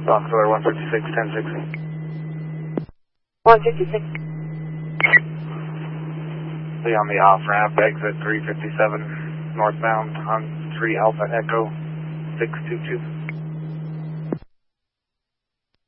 Foxtrot 156, 1060. 156. Be on the off ramp, exit 357, northbound on 3 Alpha Echo 622.